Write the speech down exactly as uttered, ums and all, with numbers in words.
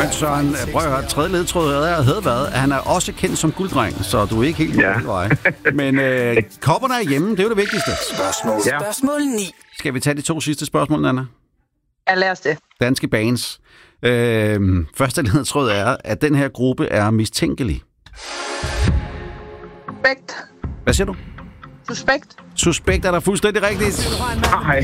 Men Søren, prøv at høre, tredje ledtråd havde været, at han er også kendt som gulddreng, så du er ikke helt på ja. vej. Men øh, kopperne er hjemme, det er jo det vigtigste. Spørgsmål. Ja. Spørgsmål ni. Skal vi tage de to sidste spørgsmål, Nanna? Ja, lad os det. Danske bands. Øh, første ledtråd er, at den her gruppe er mistænkelig. Suspekt. Hvad siger du? Suspekt. Suspekt er der fuldstændig rigtigt. Nej.